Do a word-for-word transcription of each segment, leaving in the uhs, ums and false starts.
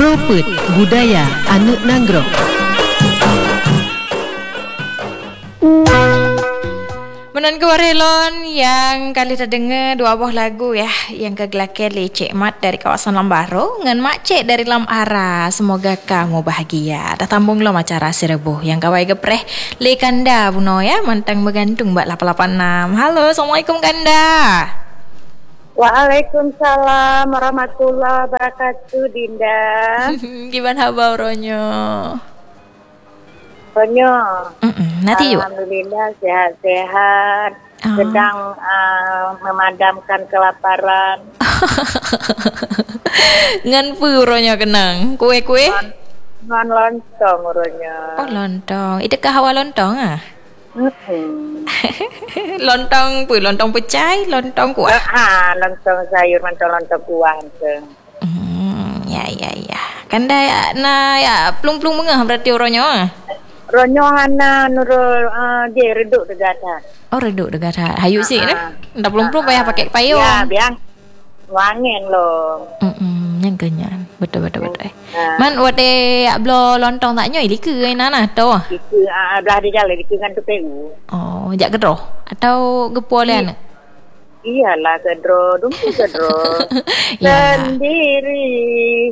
Propet Budaya Anu Nagrog. Menan kewarelon yang kali terdengar dua buah lagu ya, yang kegelakan le Cik Mat dari kawasan Lambaro dengan Mak Cik dari Lam Ara. Semoga kamu bahagia. Dah tambung lo macara serebuh yang kawai gepreh le Kanda buno ya, mantang bergantung mbak lapan lapan enam. Halo, Assalamualaikum Kanda. Waalaikumsalam warahmatullahi wabarakatuh, Dinda. Gimana kabar Ronyo? Ronyo. Nanti yuk. Alhamdulillah sehat-sehat. Oh. Sedang uh, memadamkan kelaparan. Ngan pu Ronyo kenang. Kue-kue? Ngan lontong Ronyo. Oh lontong. Itu kah hawa lontong ah? Hmm. Lontong pu, lontong pecai, lontong kuah. Ah, lontong sayur, lontong lontong kuah tu. Hmm, ya ya ya. Kanda ya, na ya, plung-plung mengah berarti Ronyo ah. Ronyo hana nurul uh, dia reduk degata. Oh reduk degata. Hayu sih uh, ni. Ndak plung-plung payah pakai payung. Ya, biang wangen lo. Hmm, yang kenyan. Betul betul betul. Uh. Man wate blo lontong tak nyoi di ke ina nah tu. Itu ah belah di jalan di kan tu P U. Oh, jak gedroh atau gepo le anak. Iyalah kedro, dumpu kedro. Sendiri.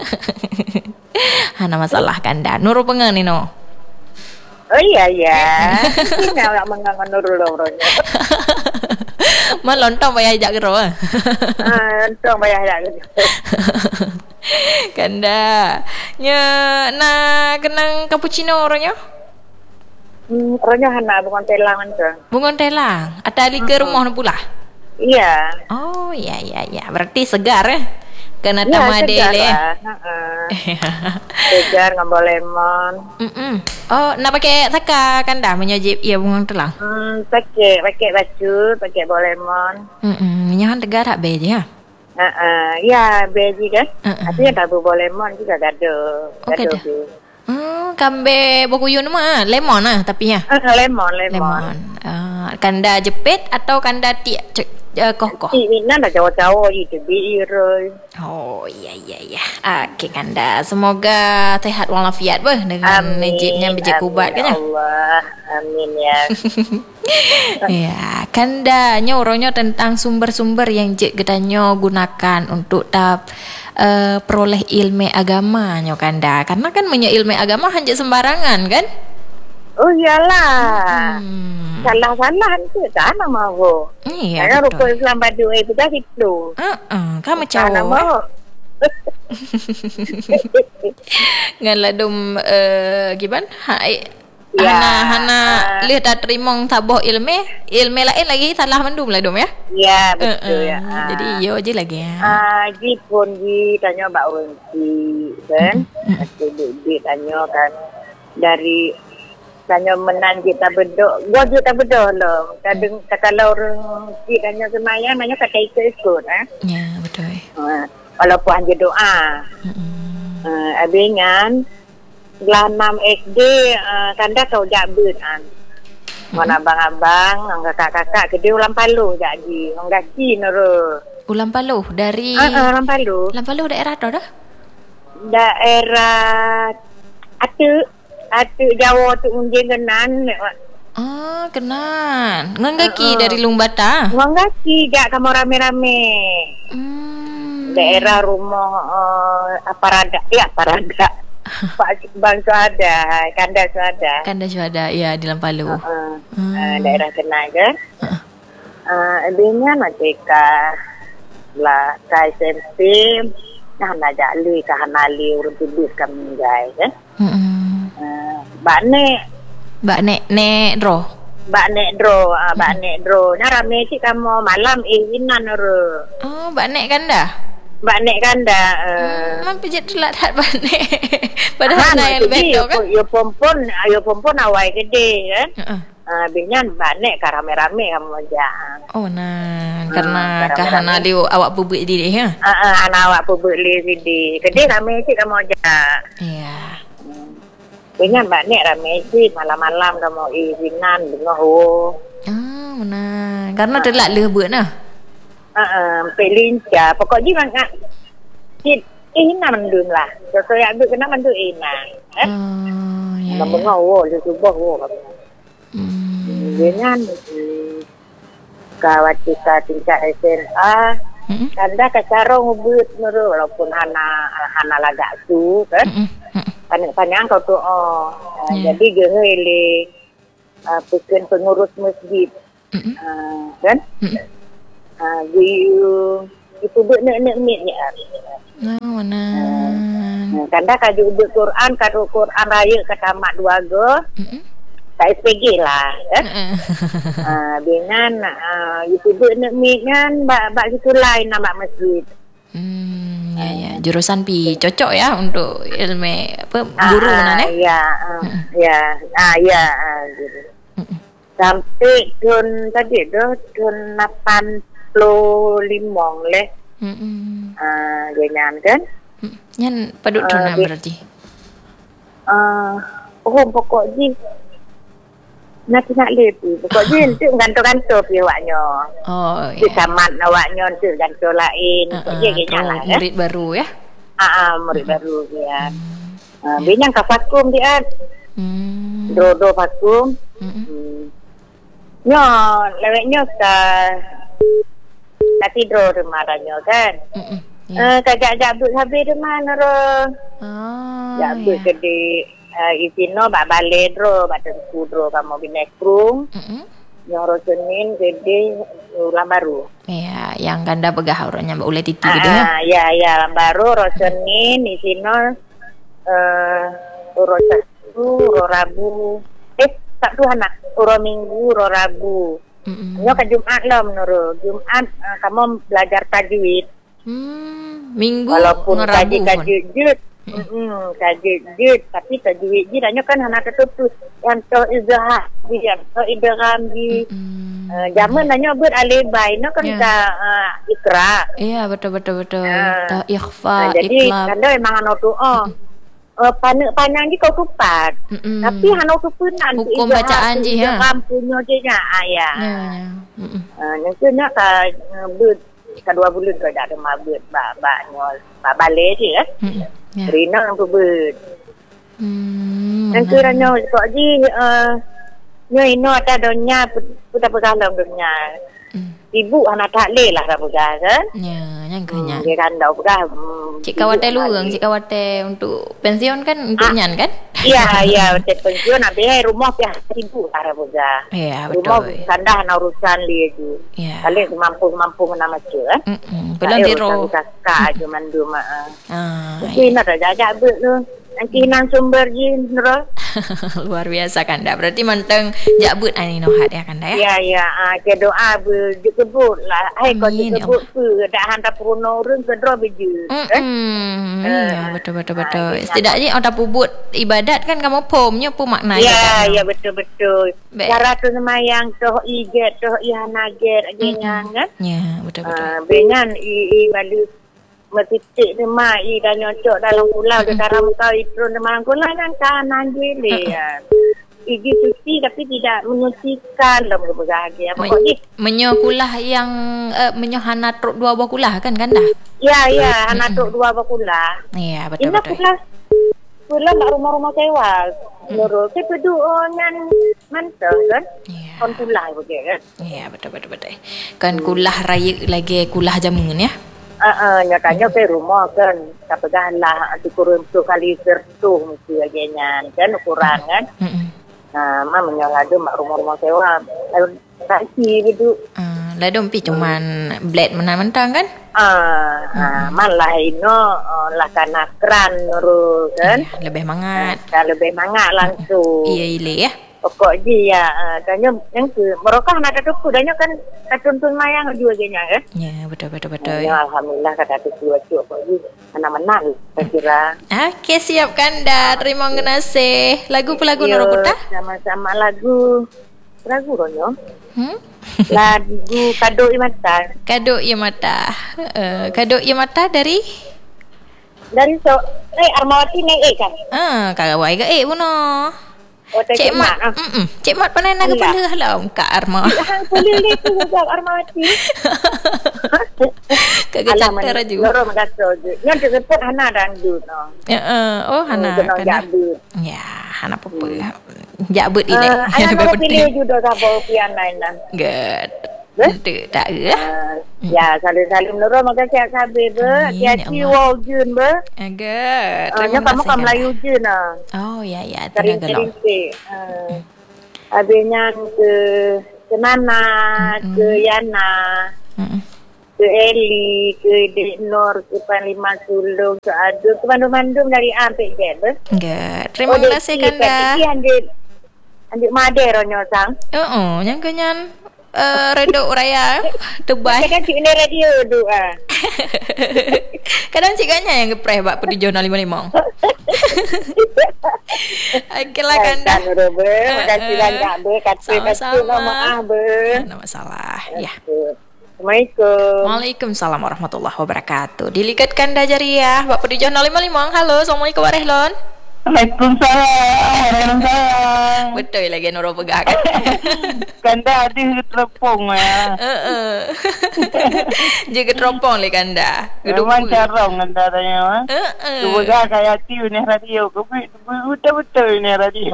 Hana masalah Kanda. Nuru pengen ni no. Oh iya iya. Ini nak mengangan nurul orang. Man lontong payah jak gedroh ah. Ah, lontong payah jak gedroh. Kanda nya na kenang cappuccino orangnya? Hmm, orangnya hana bungon telang tu. Bungon telang. Ada li ke rumah nu pula? Iya. Oh, iya iya iya. Berarti segar eh. Kena Ya, tamade le. Heeh. Segar ngambol lemon. Mm-mm. Oh, nak pakai saka Kanda menyajib ia bungon telang. Hmm, pakai pakai baju, pakai bol lemon. Hmm, nyahan tegar tak be je ya. Uh, uh, ya, beji kan? Uh-uh. Artinya tabu bol lemon juga gado. Oh, gado. Hmm, kambe bokuyun mah lemon ah tapi ya. Uh, lemon, lemon. Lemon. Uh, Kanda jepit atau Kanda tiak uh, kokoh? Ini dah jauh-jauh itu biru. Oh, iya iya iya. Okey Kanda, semoga sehat walafiat bah dengan najibnya bejek kubat kan ya. Allah. Amin ya. Ya, Kanda nya orangnya tentang sumber-sumber yang jek gedanyo gunakan untuk tap uh, peroleh ilmu agama nyo Kanda. Karena kan menyo ilmu agama hanya sembarangan kan? Oh iyalah. Hmm. Salah-salah tu tak nak mahu. Iya. Karena rukun Islam badu eh kita itu. Heeh, kamu Tak nak cawo. mahu. Ngan ladum uh, giban? Ha, Ya, hana hana uh, leh tak terima taboh ilmu, ilmu lain lagi salah mendum lah dum ya. Ya betul Uh-uh. ya. Ah. Jadi yo je lagi ya. Ah, ji pun ji tanya Mbak Wensi kan. Aku duduk tanya kan dari tanya menan kita bedok. Gua juga bedok loh. Kadang kalau orang ji tanya semayang nanya kata ikut-ikut ah. Ya, betul. Ah, walaupun hanya doa. Mm-mm. Ah, abingan kelas enam S D uh, Kanda kau jabut kan. Mana abang-abang, orang kakak-kakak kedua ulang palu jadi. Orang gaki nuru. Ulang Paluh dari Ah, uh, ulang palu. Ulang Paluh daerah tu dah? Daerah Atu Atu Jawa tu unjing kenan. Ah, kenan. Ngangaki Uh-uh. dari Lumbata. Orang gaki jak kamu rame-rame. Hmm. Daerah rumah uh, Aparada. Ya, Aparada. Pak Bang Suada, Kanda Suada. Kanda Syuhada ya di Ulang Paluh. Uh, Hmm. uh, daerah kena ke? Uh. Uh, Dia nak cakap lah kai S M P nah nak jali ke hanali urut tulis kami guys eh. Hmm. Uh, Mbak Nek, Mbak Nek Nek Dro. Mbak Nek Dro, ah Mbak Nek Dro. Nah rame cik kamu malam eh inan ru. Oh, Mbak Nek Kanda. Mbak Nek Kanda eh Hmm, mampu je telat hat Mbak Nek. Padahal nak yang lebih tu kan. Yo pompon, yo pompon awai gede kan. Heeh. Ah binyan Mbak Nek ka rame-rame kamu aja. Oh nah, Hmm, karena rame-rame. kahana dia awak bubuk diri ya. Ah uh, anak awak pebuk le sidi. Gede rame cik kamu aja. Iya. Binyan Mbak Nek rame cik malam-malam kamu izinan dengar oh. Ah, nah, karena telat leh buat nah. Uh, uh, Pelinca. Pokoknya kan cik ina mendung lah. So ya ambil kena mandu ina. Eh? Oh, ya. Nama ngawo je subuh wo. Hmm. Dengan kawat kita tingkat S M A. Mm-mm. Kanda kacara ngubut nuru walaupun hana hana lagak tu kan. Panjang kau tu oh. Uh, Yeah. Jadi gehe le uh, pekan pengurus masjid. Mm-mm. Uh, kan? Mm-mm. Uh, you itu buat nak-nak mit ni. Oh, mana? Kanda kaju ubut Quran, kadu Quran raya ke tamat dua go. Mm-mm. Tak S P G lah. Eh? Mm-mm. uh, dengan uh, itu buat nak mit kan, bak bak situ lain nama masjid. Hmm, ya ya. Jurusan pi cocok ya untuk ilmu apa guru Ah, mana eh? ya, uh, ya, ah ya, ah, gitu. Sampai tahun tadi tu tahun lapan puluh lima leh, Hmm. ah, dengan kan. Yan padut Ah, tuna di- berarti. Ah, oh pokok ji. Nak nak lebih. Pokok ji untuk gantung-gantung pi awaknya. Oh Di ya. tamat awaknya untuk gantung lain. Uh, Pokok uh, ji kena lah. Eh? murid baru ya. Ah, ah, murid baru dia. Ah, binyang ka vakum dia. Hmm. Do-do vakum. Mm-mm. Hmm. Nyo, leweknya ka tak tidur rumah ranyo kan. Mm-mm. Ya. Eh, kagak jabut habis rumah nero. Oh. Jabut Ya. gede uh, isino bak balik dro, bak tentu dro kamu binekrung. Mm-mm. Nyoro Senin gede ulang baru. Ya, yang ganda begah orangnya Mbak Ule Titi gitu ya. Ah, ya, ya, ulang baru ro Senin isino eh ro Sabtu, ro Rabu. Eh, Sabtu anak, ro Minggu, ro Rabu. Mm-mm. Nyo ke Jumat lah menurut Jumat uh, kamu belajar tajwid Hmm, minggu walaupun ngerabu kaji kaji jud, hmm, kaji jud tapi tajwid jud hanya kan anak tertutup yang to izhar dia to idgham di Hmm. uh, zaman hanya ber alibay no kan Ya. ka uh, ikra. Iya betul betul betul. Ah. Ta Uh, ikhfa, jadi itlab. kanda memang anu tu oh uh, panak panang di kau tupat. Mm-mm. Tapi anu tu punan Hukum bacaan je, ya. Idgham punya je nya ah ya. Ya ya. Mm-mm. Uh, nanti nak ka uh, ber kedua bulan kau dah ada mabut bak bak nyol bak balik je ya. Mm-mm. Ya. Rina yang ber. Hmm. Nanti ranyo kau ji eh nyo ino ada donya putar pegalam donya. Mm. Ibu anak tak leh lah pegang kan. Ya, yang kanya. Dia kan dah pegang. hmm, Cik ibu kawate lu, balik. cik kawate untuk pensiun kan untuk Ah. nyan kan? Iya, iya, betul pensiun habis rumah pihak ibu lah pegang. Iya Rumah betul. kandah nak urusan dia tu. Iya. Kali mampu-mampu nama macam eh. Mm-mm. Belum tiro. Kakak je mandu mak. Ah, Nanti nak dah jajak ber tu. Nanti nan sumber je nero. luar biasa Kanda. Berarti manteng jabut ani nohat ya Kanda ya. Ya ya, ah ke doa ber dikebut lah. Hai kau Amin, ya dikebut pe dak hantar puno urang kedro beju. Eh? Hmm, iya betul betul betul. ah, Setidaknya otak pubut ibadat kan kamu pomnya pu makna Ya ya betul betul. Baik. Cara tu semayang toh iget toh ihanaget agenya kan. Ya betul betul. Ah bengan i i balu metitik ni mai i dah nyocok dalam pulau de karam kau itu dalam pulau kan kanan jele ya. Igi suci tapi tidak menyucikan dalam berbahagia. Pokoknya Menyokulah yang uh, menyohana truk dua buah kulah kan Kanda? ya ya anak tu dua bakula. Iya betul Ini betul. pula pula mak rumah-rumah sewa. Menurut saya peduk ngan mantap kan. Iya. Kon pula begitu kan. Iya betul betul betul. Kan kulah raya lagi kulah jamun ya. Ah uh, nyatanya ke rumah kan tak peganlah dikurun tu kali sertu mesti agenya kan ukuran kan. Mm-mm. Nah, mak menyolah tu mak rumah-rumah sewa. Lalu kaki begitu. Uh, lah dompi cuman blade menang-mentang kan? Ah, ah malah ino uh, lah kana kran nuru kan. Iya, lebih mangat. Dah lebih mangat langsung. Iya ile ya. Pokok dia uh, tanya yang ke mereka nak ada tu danya kan tuntun mayang juga genya eh. Ya betul betul betul. Ya alhamdulillah kata tu dua cuak pokok dia mana menang saya kira. Okey siap Kanda. Terima kasih. Lagu pelagu Yo, Noroputa? sama-sama lagu lagu ronyo. Hmm? Lagu Kado Imata Kado Yamata. Uh, Kado Yamata dari dari so eh Armawati naik eh kan. ah kawai ke eh puno. Oh tak Cik Mat. ah. Mm. Cik Mat pandai nak Alah. kepala lah Kak Arma. Hang boleh le tu Armawati. Kagak catar aja. Loro makaso je. Nya cepet hana randut no. Ya, oh hana. Kena jabut. Ya, hana apa? Jabut ini. Ana mau pilih juga sabo pian lain-lain. Gad. Betul tak ke? Ya, salim-salim loro maka siap sabe be. Kiaci wo jun be. Agak. Nya kamu kam Melayu jun ah. Oh ya ya, tenaga long. Habisnya ke ke Nana, ke Yana. Ke Eli, ke Dek Nur, ke Panglima Sulung, ke Adu, ke Bandung-Bandung dari A sampai Z. Enggak. Terima kasih Kanda. Oh, Andik Andik Made ronyo sang. Heeh, yang kenyan eh redok raya tebal. Kadang cik ni radio tu ah. Kadang cik ganya yang gepreh bak pergi jurnal lima lima. Okeylah Kanda. Terima kasih banyak be. Kata kata maaf be. Tak masalah. Ya. Assalamualaikum. Waalaikumsalam warahmatullahi wabarakatuh. Dilikat Kanda Jariah, Bapak di Jurnal lima lima. Halo, Assalamualaikum Warehlon. Waalaikumsalam. Waalaikumsalam. Betul lagi Nurul pegang kan. Kanda ada teropong ya. Heeh. Jaga teropong le Kanda. Memang carong Kanda tanya. Heeh. Semoga kayak tiu ni radio. Betul-betul ni radio.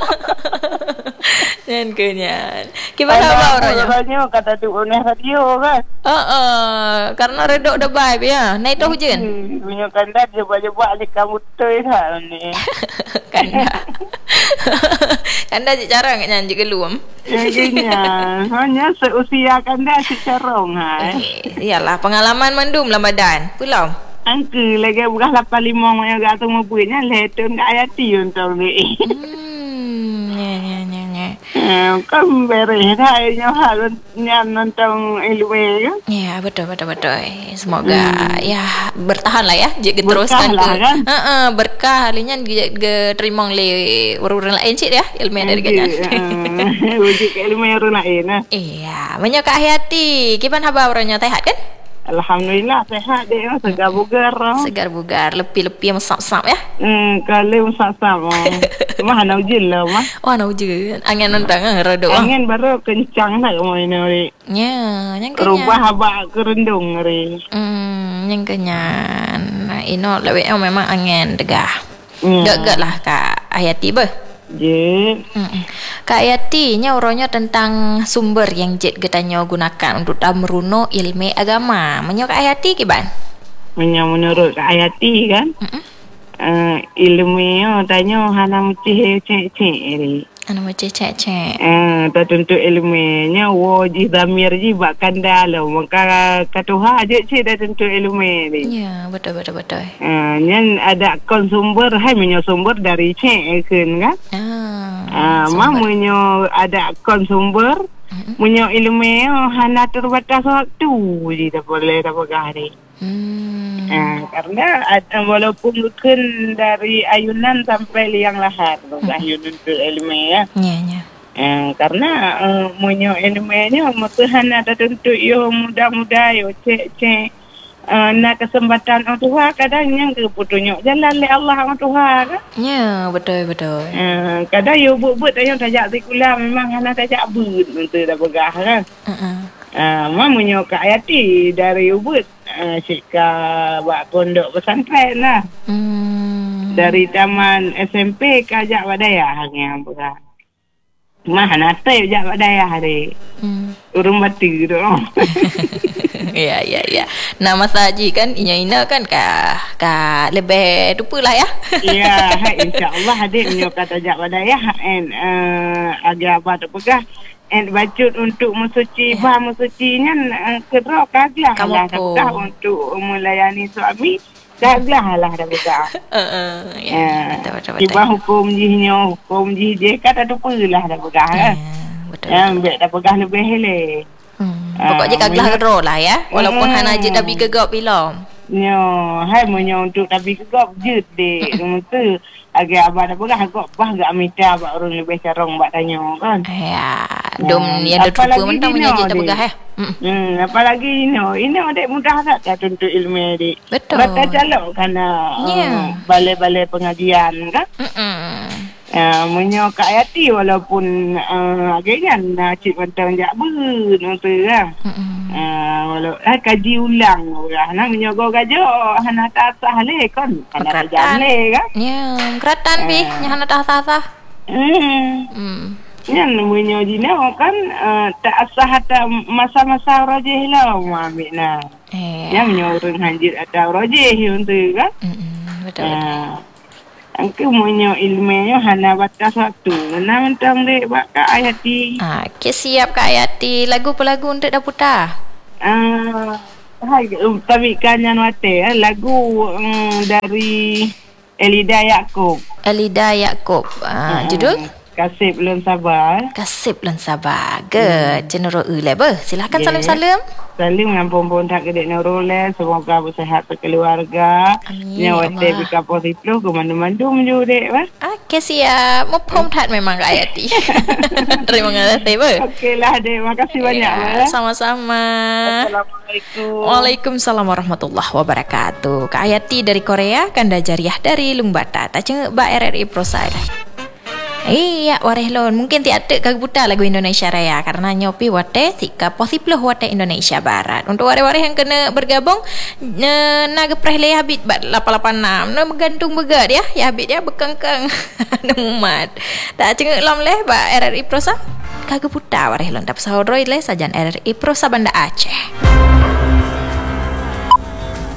Dan kenyan. Gimana abang orangnya? Orangnya kata tu ni radio kan. Heeh. Karena redok dah vibe ya. Naik dah hujan. Punya Kanda coba-coba alik kamu tu dah ni. Kanda. Kanda cik cara nak nyanyi gelum. Ya gini. Hanya seusia Kanda cik carong ha. Iyalah pengalaman mendum lah badan. Pulau. Angke lagi bukan lapan lima yang agak tu mempunyai letun ke ayati untuk ni. Hmm, ya ya ya ya. Kan beres dah yang hal yang nonton ilmu kan. Ya betul betul betul. Semoga hmm. ya bertahan lah ya. Jika Berkah teruskan lah, kan? uh-uh, berkah halinya ge terima le orang lain cik ya ilmu dari kanyan. Wujud ilmu orang lain lah. Iya, banyak Kak Hayati. Gimana khabar orangnya sehat kan? Alhamdulillah sehat dia, segar bugar. Segar bugar, lepi-lepi mesap-mesap ya. Hmm, kalau mesap-mesap. Mah nak hujan lah mah. Oh, nak hujan. Angin nentang ah redo. Angin baru kencang nak mau ini hari. Ya, yang kenyan. Rubah habak kerendung hari. Hmm, yang kenyan. Nah, ino lebih memang angin degah. Hmm. Gak-gak lah Kak Hayati be. Je. Hmm. Kak Hayati nya orangnya tentang sumber yang jet getanya gunakan untuk meruno ilmu agama. Menyo Kak Hayati kiban? Menyo menurut Kak Hayati kan. Mm-mm. Uh, ilmu tanya hana mesti cek-cek ni. Anu macam cek-cek. Eh, tertentu ilmunya wajib damir je buat Kanda lah. Maka katuha je cik dah tentu ilmu ni. Ya, betul betul betul. Eh, yang ada konsumber, hai menyo sumber dari cek kan? Ah. Ah, mamanya ada konsumber, mm-hmm. menyo ilmu hana terbatas waktu je tak boleh tak boleh. Hmm. Eh, karena ada, walaupun bukan dari ayunan sampai liang lahar, bukan hmm. ayunan tu ilmu ya. Ya, ya. Eh, karena uh, munyo ilmunya Tuhan ada tentu yo muda-muda yo cek-cek uh, nak kesempatan orang tua kadang yang ke putunyo jalan le Allah orang tua kan. Ya, betul betul. Eh, kadang yo buat-buat tanya tajak sekolah memang hana tajak but untuk dah pegah kan. Heeh. Ah, uh, mamunyo Kak Ayati dari ubud uh, sika buat pondok pesantren lah. Hmm. Dari taman S M P ke ajak wadaya hang pegah. Mah nate jak wadaya hari. Hmm. Urung batu tu. Ya ya ya. Nama saji kan ina-ina kan ka ka lebih dupalah ya. Ya, insya-Allah adik menyo kata jak wadaya and uh, agak apa tu pegah. And bacut untuk mensuci, yeah. bah mensucinya uh, kedok kaglah lah dah untuk melayani suami kaglah lah dah buka. Uh, ya. Tiba hukum jihnya, hukum jih je kata tu pelah dah buka kan. Betul. Ya, ambil dah pegah lebih hele. Hmm. Pokoknya uh, kaglah kedok lah ya. Walaupun uh, hana je tapi kegop pilom. Yo, hai menyo untuk tapi kegop je dek. Itu agak abah dah pegah kegop bah gak minta abah orang lebih carong bak tanya kan. Ya. Dom ni ada trupa mentang menyajik dah pegah eh. Hmm, apalagi ini, ini adik mudah tak tentu ilmu adik. Betul. Mereka calok kerana yeah. uh, balai-balai pengajian kan. Mm-mm. Uh, menyo Kak Ayati walaupun uh, agaknya uh, cik pantang jak ber nonton lah. Uh, walau uh, kaji ulang orang nak menyo go gajo hana tak sah le kon hana jale kan. Ya, keratan bi nya hana tak sah. Hmm. Hmm. Yang menyo dina kan uh, tak sah ada masa-masa rajih lah ambil nah. Eh. Yang menyo orang hanjir ada rajih untuk kan. Hmm. Betul. Uh, Angke monyo ilmunya hana batas waktu. Mana mentang dek bak Kak Ayati. Ah, okay, siap Kak Ayati. Lagu apa lagu untuk dah putar? Ah, hai um, tapi kanyan wate lagu um, dari Elida Yaakob. Elida Yaakob. Ah, uh, judul? Kasih belum sabar. Kasih belum sabar. Ke cenderung uleba. Silakan Yeah. salam-salam. Salim dengan pompon tak kedek Nurul. Semoga bersihat berkeluarga. Amin. Nyawate bika positif ke mandu-mandu menjudek bah. Okey, siap. Mau pom tat memang Kak Ayati. Terima kasih, Bu. Okeylah dek. Makasih banyak Ya, bah. sama-sama. Assalamualaikum. Waalaikumsalam warahmatullahi wabarakatuh. Kak Ayati dari Korea, Kanda Jariah dari Lungbata. Tak cengek ba R R I Prosai. Iya, warehlon. Mungkin tiada kagubuta lagu Indonesia Raya karena nyopi wate tika posiploh wate Indonesia Barat. Untuk ware-ware yang kena bergabung ne, naga prehle habit bat lapan lapan enam. Ne bergantung begad ya. Ya habit ya bekengkeng. Numat. Tak cengek lam leh ba R R I Prosa. Kagubuta warehlon dapat saudroi leh sajan R R I Prosa Banda Aceh.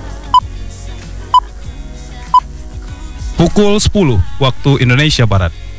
Pukul sepuluh waktu Indonesia Barat.